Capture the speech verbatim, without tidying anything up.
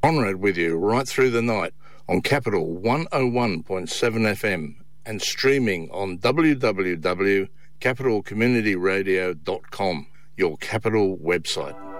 Conrad with you right through the night on Capital one oh one point seven F M and streaming on w w w dot capital community radio dot com, your Capital website.